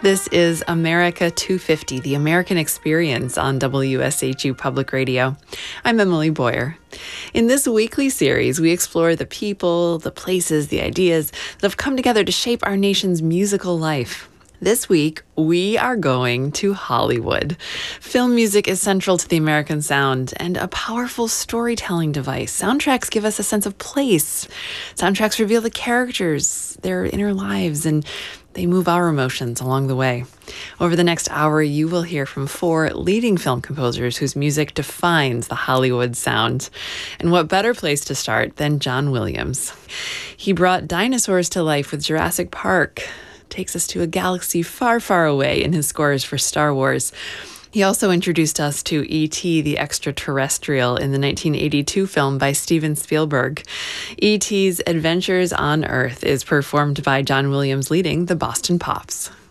This is America 250, the American Experience on WSHU Public Radio. I'm Emily Boyer. In this weekly series, we explore the people, the places, the ideas that have come together to shape our nation's musical life. This week, we are going to Hollywood. Film music is central to the American sound and a powerful storytelling device. Soundtracks give us a sense of place. Soundtracks reveal the characters, their inner lives, and they move our emotions along the way. Over the next hour, you will hear from 4 leading film composers whose music defines the Hollywood sound. And what better place to start than John Williams? He brought dinosaurs to life with Jurassic Park, takes us to a galaxy far, far away in his scores for Star Wars. He also introduced us to E.T. the Extraterrestrial in the 1982 film by Steven Spielberg. E.T.'s Adventures on Earth is performed by John Williams leading the Boston Pops.